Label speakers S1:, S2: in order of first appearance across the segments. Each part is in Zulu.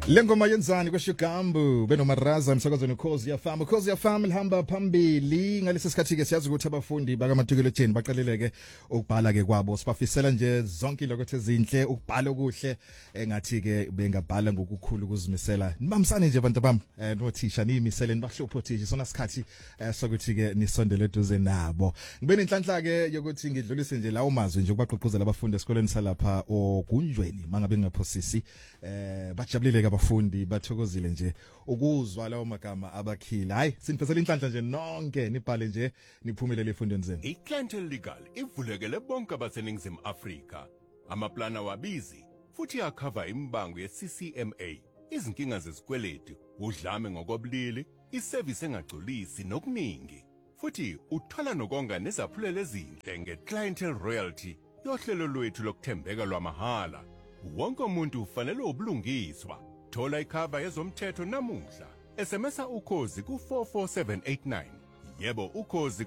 S1: Lengoma yenzani kweshigambu benomaraza emsakazweni Ukhozi FM lihamba phambili ngalesi sikhathi ke siyazi ukuthi abafundi bakaMatriculation baqaleleke ukubhala ke kwabo sibafisela nje zonke ilokho ezinhle ukubhala okuhle engathi ke bengabhala ngokukhulu ukuzimisela nibambisane nje abantu bami nothisha nimisele nibahlupho thisha sona sikhathi sokuthi ke nisondele eduze nabo ngibe nenhlanhla ke yokuthi ngidlulise nje lawo mazwi nje ukubaqoquzela abafundi esikoleni salapha oGunjweni mangabe ngaphosisi bajabulile abafundi bathokozile nje ukuzwa lawo magama abakhila hayi sinifezela inhlanhla nje nonke nibhale nje niphumelele efundweni zenu
S2: iClientele Legal ivulekele bonke abaseningizimu Afrika amaplana wabizi futhi yakhava imbango yeCCMA izinkinga zezikweletu udlame ngokobulili iservice engagculisi nokuningi futhi uthola nokonga nezaphulelo ezinhle ngeClientele Royalty yohlelo lwethu lokuthembeka lwamahala wonke umuntu ufanele ubulungiswa thola ikhava yezomthetho namuhla SMSa ukhozi ku44789 yebo ukhozi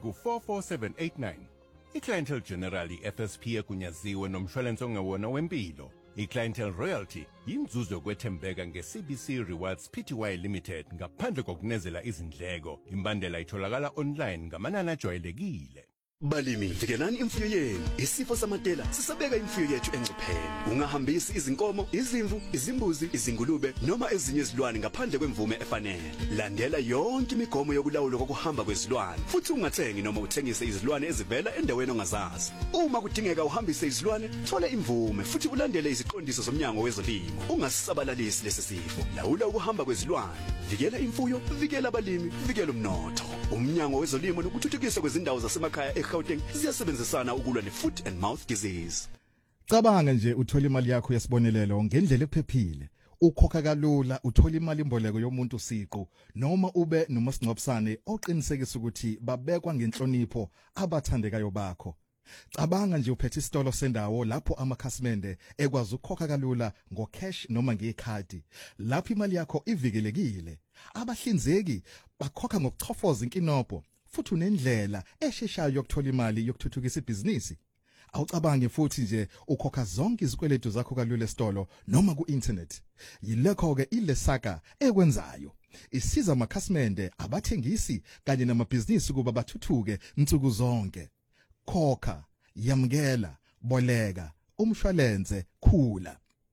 S2: ku44789 iClientele General FSP egunyaziwe nomshwalense ongewona wempilo iClientele Royalty yinzuzo yokwethembeka ngeCBC Rewards Pty Limited ngaphandle kokunezela izindleko imbandela itholakala online ngamanani ajwayelekile
S3: Balimi, vikelani imfuyo yenu. Isifo samatela sisabeka imfuyo yethu engcupheni. Ungahambisi izinkomo, izimvu, izimbuzi, izingulube noma ezinye izilwane ngaphandle kwemvume efanele. Landela yonke imigomo yokulawula kokuhamba kwezilwane. Futhi ungathengi noma uthengise izilwane ezivela endaweni ongazazi. Uma kudingeka uhambise izilwane, thola imvume futhi ulandele iziqondiso zomnyango wezolimo. Ungasisabalalisi lesi sifo. Lawula ukuhamba kwezilwane. Vikela imfuyo, vikela abalimi, vikela umnotho. Umnyango wezolimo nokuthuthukiswa kwezindawo zasemakhaya eGauteng siyasebenzisana ukulwa nefoot and mouth disease.
S1: Cabanga nje uthola imali yakho yesibonelelo ngendlela ephephile. Ukhokha kalula uthola imali imboleko yomuntu siqu noma ube nomasingcwabisane oqinisekisa ukuthi babekwa ngenhlonipho abathandekayo bakho. Cabanga nje uphethe isitolo sendawo lapho amakhasimende ekwazi ukukhokha kalula ngocash noma ngekhadi. Lapho imali yakho ivikelekile. Abahlinzeki bakhokha ngokuchofoza inkinobho futhi unendlela esheshayo yokuthola imali yokuthuthukisa ibhizinisi. Awucabange futhi nje ukhokha zonke izikweletu zakho kalula esitolo noma ku-internet. Yilekho ke ilesaka ekwenzayo. Isiza amakhasimende, abathengisi kanye namabhizinisi kuba bathuthuke insuku zonke. Khokha, yamukela, boleka, umshwalense, khula.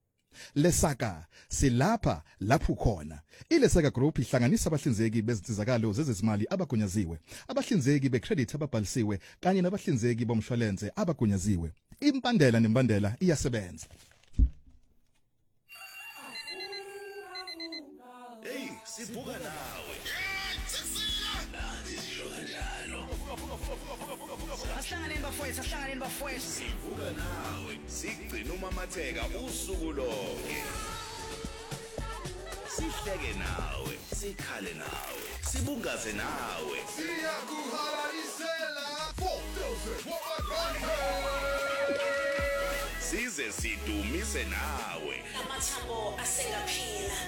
S1: Lesaka silapha lapho khona ilesaka group ihlanganisa abahlinzeki bezinsizakalo zezezimali abagunyaziwe abahlinzeki becredit ababhalisiwe kanye nabahlinzeki bomshwalense abagunyaziwe impandela nembandela iyasebenza
S4: Hey sibuka nawe Ahlangane bafowethu sibuka nawe sigcina umamatheka usuku lonke sihleke nawe sikhale nawe sibungaze nawe siyakuhalalisela 4000 size sidumise nawe
S5: amathambo asengaphila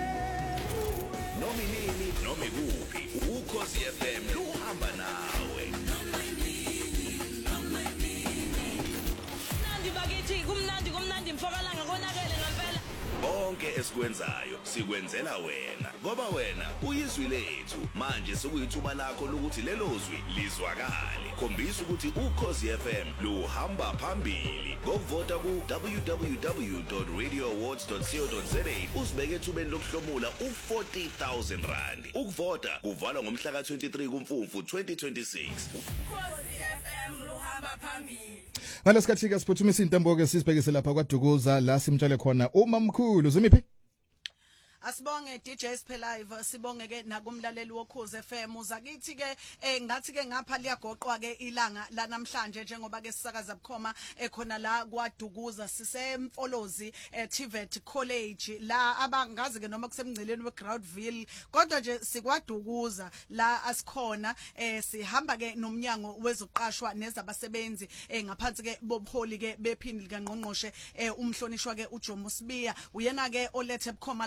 S4: nominini nomikuphi ukhozi FM luhamba nawe
S5: kumnandi mfokalanga konakele ngempela
S4: bonke esikwenzayo sikwenzela wena ngoba wena uyizwi lethu manje sikuyithuba lakho lokuthi lelo zwi lizwakale khombisa ukuthi ukhozi FM luhamba phambili ngokuvota ku www.radioawards.co.za usibeke ethubeni lokuhlomula u40,000 rand ukuvota kuvalwa ngomhla ka23 kuMfumfu 2026
S5: ukhozi FM luhamba phambili
S1: ngalesikhathi ke siphuthumisa intambo ke sisibhekise lapha kwaDukuza la simtshale khona umamkhulu Zimiphi
S6: Asibonge DJ Live sibonge ke nakumlaleli wokhozi FM uzakithi ke ngathi ke ngapha liyagoqwa ke ilanga la namhlanje njengoba ke sisakaza bukhoma ekhona la kwaDukuza sisemfolozi TVET College la abangazi ke noma kusemngceleni weGroundville kodwa nje sikwaDukuza la asikhona sihamba ke nomnyango wezoqashwa nezabasebenzi ngaphansi ke bobuholi ke bephini lika Ngqongqoshe umhlonishwa ke uJomo Sibiya uyena ke olethe bukhoma la uhlelo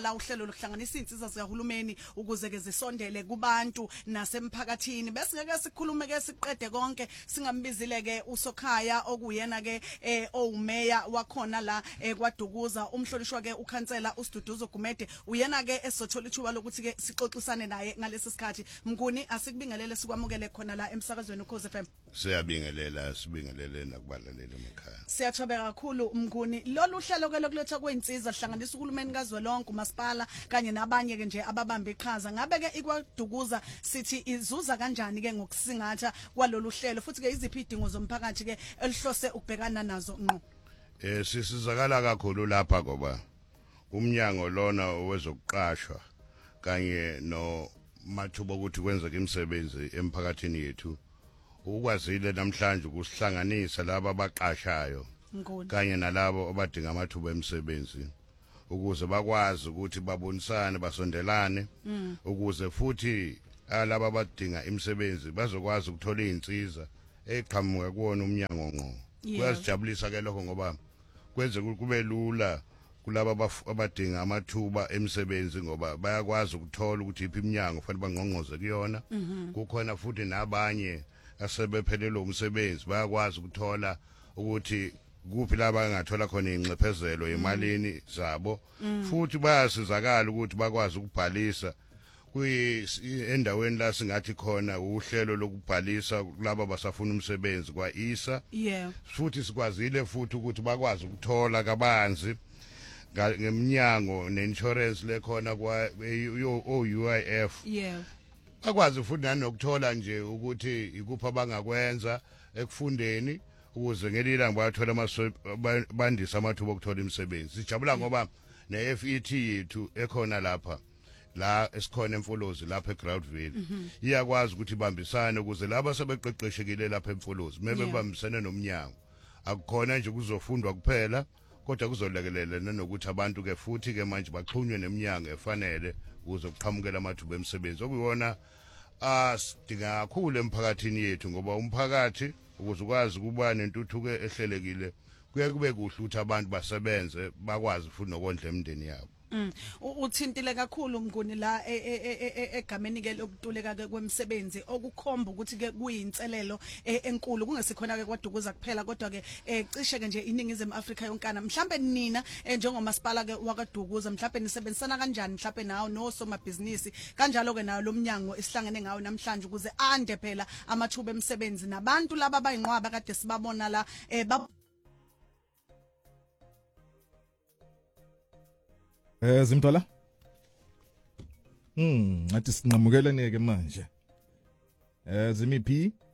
S6: uhlelo lokuhlanganisa insiza zikahulumeni ukuze ke zisondele kubantu nasemphakathini. Bese ngeke sikhulume ke siqede konke singambizile ke uSokhaya okuyena ke owumeya wakhona la kwaDukuza, umhlonishwa ke ukhansela uSiduduzo Gumede, uyena ke esizothola ithuba lokuthi ke sixoxisane naye ngalesi sikhathi. Mnguni, asikubingelele sikwamukele khona la emsakazweni uKhosi FM.
S7: Siyabingelela, sibingelele nakubalaleli emakhaya.
S6: Siyathobeka kakhulu Mnguni. Lolu hlelo ke lokuletha kweinsiza hlanganisa uhulumeni kazwelonke, umasipala kanye nabanye ke nje ababamba iqhaza. Ngabe ke ikwaDukuza sithi izuza kanjani ke ngokusingatha kwalolu hlelo, futhi ke iziphi idingo zomphakathi ke elihlose ukubhekana nazo ngqo?
S7: Sisizakala kakhulu lapha ngoba umnyango lona wezokuqashwa kanye no mathuba ukuthi kwenzeke imisebenzi emphakathini yethu ukwazile namhlanje ukusihlanganisa laba abaqashayo kanye nalabo abadinga amathuba emisebenzi ukuze bakwazi ukuthi babonisane basondelane ukuze futhi laba abadinga imisebenzi bazokwazi ukuthola izinsiza eqhamuka kuwona umnyango ngqo. Kuyasijabulisa ke lokho ngoba kwenze kube lula kulaba abadinga amathuba emisebenzi ngoba bayakwazi ukuthola ukuthi iphi iminyango fanele bangqongqoze kuyona. Kukhona futhi nabanye asebephelelwe umsebenzi bayakwazi ukuthola ukuthi kuphi la bangathola khona ingcephezelo emalini zabo, futhi bayasizakala ukuthi bakwazi ukubhalisa endaweni la singathi khona uhlelo lokubhalisa kulabo basafuna umsebenzi kwaISA. Futhi sikwazile futhi ukuthi bakwazi ukuthola kabanzi ngeminyango neinsurance lekhona kwa UIF. Bakwazi futhi nanokuthola nje ukuthi ikuphi abangakwenza ekufundeni ukuze ngelila bayathola bandisa amathuba okuthola imisebenzi. Sijabula ngoba neFET yethu ekhona lapha la esikhona eMfolozi lapha eGroundville iyakwazi ukuthi ibambisane ukuze laba sebeqeqeshekile lapha eMfolozi mebe bambisane nomnyango akukhona nje kuzofundwa kuphela kodwa kuzolekelela nanokuthi abantu ke futhi ke manje baxhunywe neminyango efanele ukuze kuqhamukela amathuba emisebenzi okuyona sidinga kakhulu emphakathini yethu ngoba umphakathi ukuze ukwazi kuba nentuthuko ehlelekile kuye kube kuhle ukuthi abantu basebenze bakwazi futhi nokondla emndeni yabo.
S6: Uthintile kakhulu Mnguni la egameni ke lokutuleka ke kwemisebenzi okukhomba ukuthi ke kuyinselelo enkulu kungesikhona ke kwaDukuza kuphela kodwa ke cishe ke nje iningizimu Afrika yonkana. Mhlambe nina njengomasipala ke wakaDukuza mhlambe nisebenzisana kanjani mhlambe nawo nosomabhizinisi kanjalo ke nayo lomnyango esihlangene ngawo namhlanje ukuze ande phela amathuba emisebenzi nabantu laba bayinqwaba kade sibabona la
S1: Zimthola? Athi sinqamukelene ke manje. Zimiphi?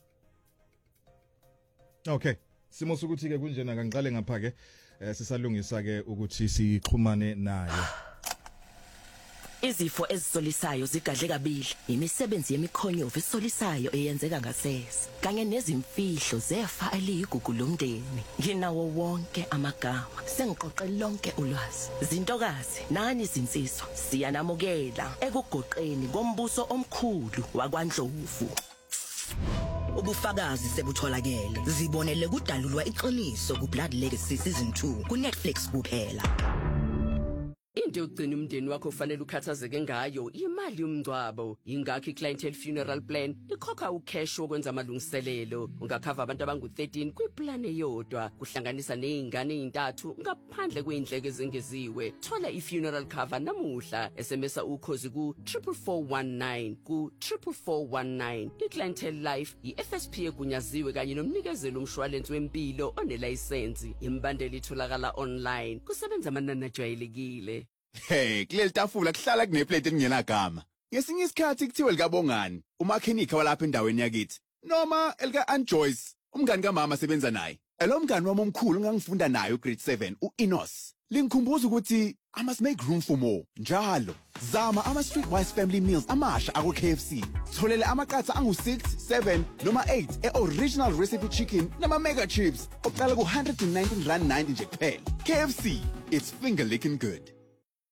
S1: Okay. Simo sokuthi ke kunjena kangiqale ngapha ke sisalungisa ke ukuthi sixhumane naye.
S8: Izifo ezisolisayo zigadle kabili, imisebenzi yemikhonyovu esolisayo eyenzeka ngasese, kanye nezimfihlo zefa eliyigugu lomndeni. Nginawo wonke amagama, sengiqoqe lonke ulwazi. Zintokazi, nani izinsizwa, siyanamukela ekugoqeni kombuso omkhulu wakwaNdlovu. Ubufakazi sebutholakele. Zibonele kudalulwa iqiniso kuBlood Legacy Season 2 kuNetflix kuphela.
S9: Into yokugcina umndeni wakho ufanele ukhathazeke ngayo imali yomngcwabo. Ingakho iClientele Funeral Plan ikhokha ucash wokwenza amalungiselelo. Ungakhava abantu abangu13 kwiplan eyodwa, kuhlanganisa nezingane ezintathu ngaphandle kweindleko ezengeziwe. Thola ifuneral cover namuhla, SMSa ukhozi ku 44419 ku 44419. iClientele Life iFSP egunyaziwe kanye nomnikezelo umshwalense wempilo onelicense. Imbandeli itholakala online. Kusebenza amanani ajwayelekile.
S10: Hey, kuleli tafula kuhlala kuneplate elingenagama. Ngesinye isikhathi kuthiwe likaBongani, umakhenika walapha endaweni yakithi. Noma elika Anjoyce, umngani kamama sebenza naye. Lo mngani wami omkhulu ngangifunda naye ugrade 7, uInos. Lingikhumbuza ukuthi I must make room for more. Njalo, zama ama-Streetwise family meals amasha ako KFC. Tholele amaqatha angu6, 7 noma 8 e-original recipe chicken nama mega chips. Oqala ku R119.90 nje kuphela. KFC, it's finger licking good.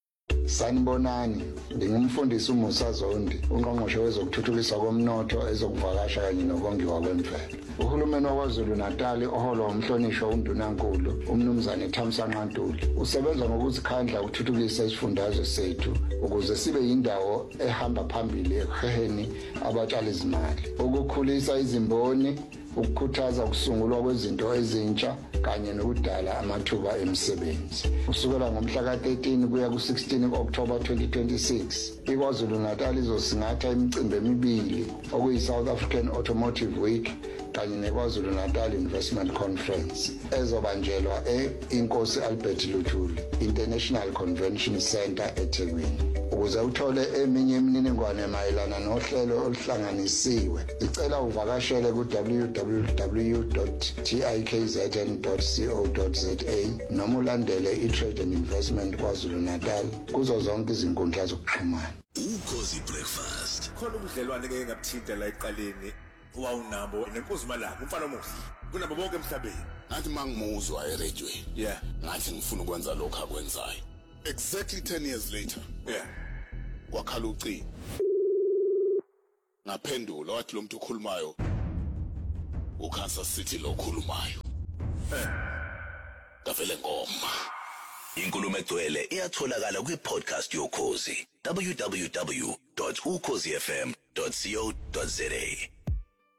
S11: Sanibonani, ngingumfundisi uMusa Zondi, ungqongqoshe wezokuthuthukiswa komnotho, ezokuvakasha kanye nokongiwa kwemvelo. Uhulumeni waKwaZulu Natal oholwa umhlonishwa uNdunankulu uMnumzane Thamsanqa Ntuli usebenza ngokuzikhandla ukuthuthukisa isifundazwe sethu ukuze sibe yindawo ehamba phambili ekuheheni abatshali izimali, ukukhulisa izimboni, ukukhuthaza ukusungulwa kwezinto ezintsha kanye nokudala amathuba emisebenzi. Kusukela ngomhla ka-13 kuya ku-16 October 2026, iKwaZulu Natal izosingatha imicimbi emibili okuyi-South African Automotive Week kanye neKwaZulu Natal Investment Conference ezobanjelwa e-Inkosi Albert Luthuli International Convention Center eThekwini. Ukuze uthole eminye imininingwane mayelana nohlelo oluhlanganisiwe, sicela uvakashele ku www.tikzn.co.za noma ulandele i-Trade and Investment KwaZulu Natal kuzo zonke izinkundla zokuxhumana.
S4: Ukhozi Breakfast.
S12: Khona ubudlelwane ke ngabuthinta la eqaleni wawunabo nenkosi malanga umfana omuhle kunabo bonke emhlabeni.
S13: Ngathi mangimuzwa eRedway.
S12: Yeah.
S13: Ngathi ngifuna ukwenza lokho akwenzayo. Exactly 10 years later.
S12: Yeah.
S13: Wakhala ucingo. Ngaphendula wathi lo muntu okhulumayo uKansas City lo okhulumayo. Ngavele ngoma.
S4: Inkulumo egcwele iyatholakala kwi-podcast yokhozi www.ukhozifm.co.za.